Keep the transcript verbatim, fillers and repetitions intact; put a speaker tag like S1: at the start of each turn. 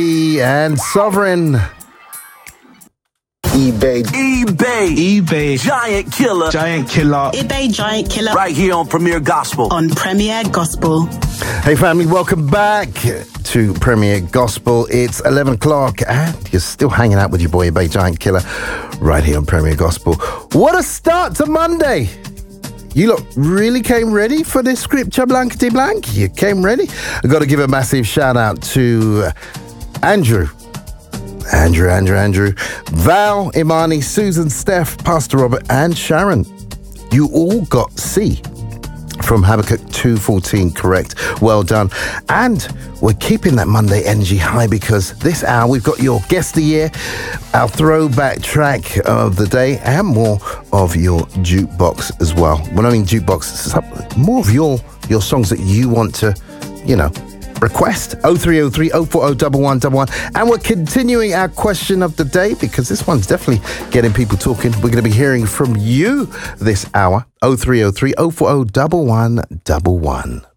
S1: And Sovereign.
S2: eBay.
S3: eBay.
S4: eBay.
S3: Giant Killer.
S4: Giant Killer.
S5: eBay Giant Killer.
S3: Right here on Premier Gospel.
S5: On Premier Gospel.
S1: Hey family, welcome back to Premier Gospel. It's eleven o'clock and you're still hanging out with your boy eBay Giant Killer right here on Premier Gospel. What a start to Monday. You lot really came ready for this scripture blankety blank? You came ready? I've got to give a massive shout out to Andrew. Andrew, Andrew, Andrew, Val, Imani, Susan, Steph, Pastor Robert, and Sharon. You all got C from Habakkuk two fourteen correct. Well done. And we're keeping that Monday energy high because this hour we've got your guest of the year, our throwback track of the day, and more of your jukebox as well. Well, I mean jukebox, it's more of your your songs that you want to, you know, request. oh three oh three, oh four oh, one one one one. And we're continuing our question of the day because this one's definitely getting people talking. We're going to be hearing from you this hour. oh three oh three, oh four oh, one one one one.